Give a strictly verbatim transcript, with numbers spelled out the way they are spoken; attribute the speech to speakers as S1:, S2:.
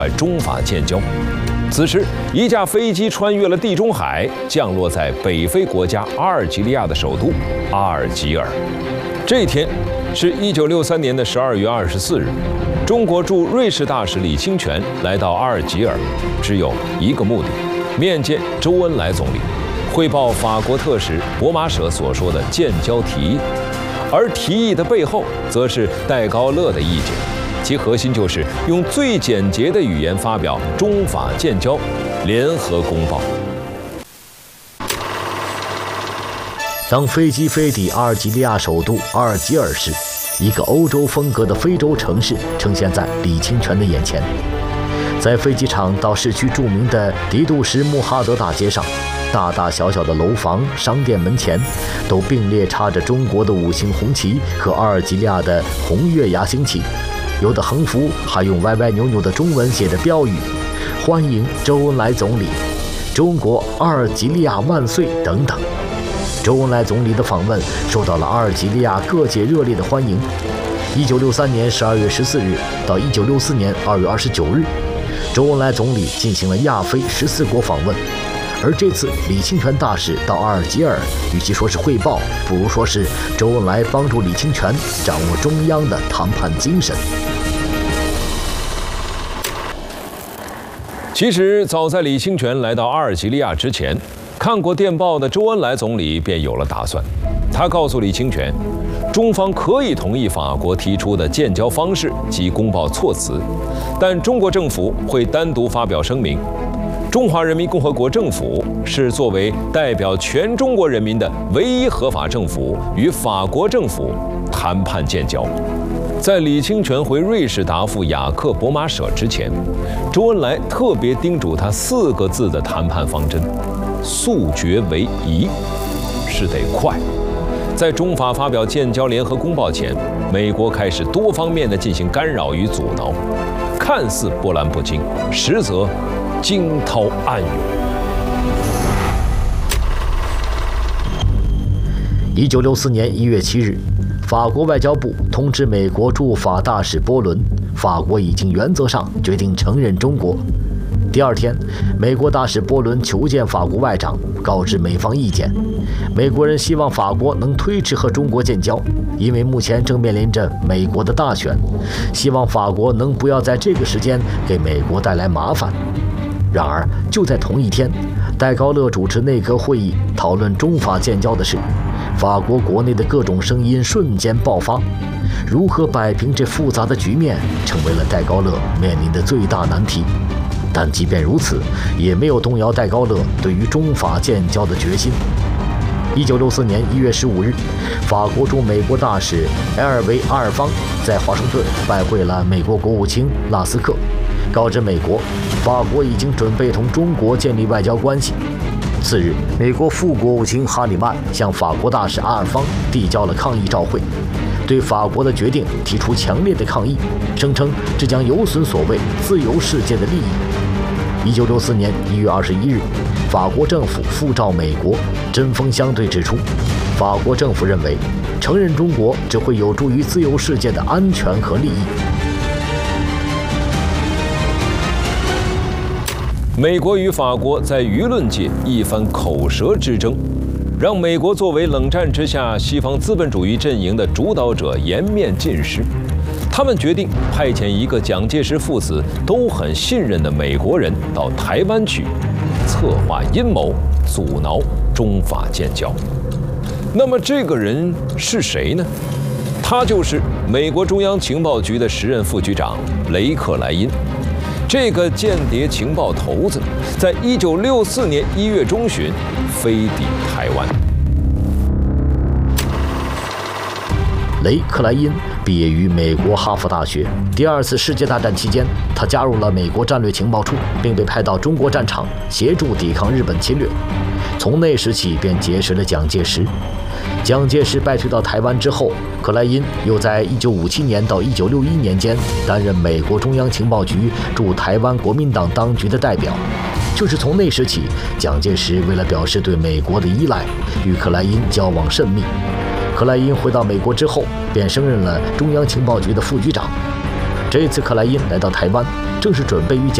S1: 中法建交。此时，一架飞机穿越了地中海，降落在北非国家阿尔及利亚的首都阿尔及尔。这天是一九六三年的十二月二十四日，中国驻瑞士大使李清泉来到阿尔及尔，只有一个目的：面见周恩来总理，汇报法国特使博马舍所说的建交提议。而提议的背后，则是戴高乐的意见。其核心就是用最简洁的语言发表中法建交联合公报。
S2: 当飞机飞抵阿尔及利亚首都阿尔及尔时，一个欧洲风格的非洲城市呈现在李清泉的眼前。在飞机场到市区著名的迪杜什穆哈德大街上，大大小小的楼房、商店门前，都并列插着中国的五星红旗和阿尔及利亚的红月牙星旗。有的横幅还用歪歪扭扭的中文写着标语：“欢迎周恩来总理，中国阿尔及利亚万岁”等等。周恩来总理的访问受到了阿尔及利亚各界热烈的欢迎。一九六三年十二月十四日到一九六四年二月二十九日，周恩来总理进行了亚非十四国访问。而这次李清泉大使到阿尔及尔，与其说是汇报，不如说是周恩来帮助李清泉掌握中央的谈判精神。
S1: 其实，早在李清泉来到阿尔及利亚之前，看过电报的周恩来总理便有了打算。他告诉李清泉，中方可以同意法国提出的建交方式及公报措辞，但中国政府会单独发表声明。中华人民共和国政府是作为代表全中国人民的唯一合法政府，与法国政府谈判建交。在李清泉回瑞士答复雅克·博马舍之前，周恩来特别叮嘱他四个字的谈判方针：速决为宜，是得快。在中法发表建交联合公报前，美国开始多方面的进行干扰与阻挠，看似波澜不惊，实则惊涛暗涌。
S2: 一九六四年一月七日，法国外交部通知美国驻法大使波伦，法国已经原则上决定承认中国。第二天，美国大使波伦求见法国外长，告知美方意见。美国人希望法国能推迟和中国建交，因为目前正面临着美国的大选，希望法国能不要在这个时间给美国带来麻烦。然而，就在同一天，戴高乐主持内阁会议，讨论中法建交的事。法国国内的各种声音瞬间爆发，如何摆平这复杂的局面，成为了戴高乐面临的最大难题。但即便如此，也没有动摇戴高乐对于中法建交的决心。一九六四年一月十五日，法国驻美国大使埃尔维·阿尔方在华盛顿拜会了美国国务卿拉斯克，告知美国，法国已经准备同中国建立外交关系。次日，美国副国务卿哈里曼向法国大使阿尔方递交了抗议照会，对法国的决定提出强烈的抗议，声称这将有损所谓自由世界的利益。一九六四年一月二十一日，法国政府复召美国，针锋相对指出，法国政府认为承认中国只会有助于自由世界的安全和利益。
S1: 美国与法国在舆论界一番口舌之争，让美国作为冷战之下西方资本主义阵营的主导者颜面尽失。他们决定派遣一个蒋介石父子都很信任的美国人到台湾去，策划阴谋，阻挠中法建交。那么这个人是谁呢？他就是美国中央情报局的时任副局长雷克莱因。这个间谍情报头子，在一九六四年一月中旬飞抵台湾。
S2: 雷克莱因毕业于美国哈佛大学。第二次世界大战期间，他加入了美国战略情报处，并被派到中国战场协助抵抗日本侵略。从那时起便结识了蒋介石。蒋介石败退到台湾之后，克莱因又在一九五七年到一九六一年间担任美国中央情报局驻台湾国民党当局的代表。就是从那时起，蒋介石为了表示对美国的依赖，与克莱因交往甚密。克莱因回到美国之后，便升任了中央情报局的副局长。 这次克莱因来到台湾，正是准备与蒋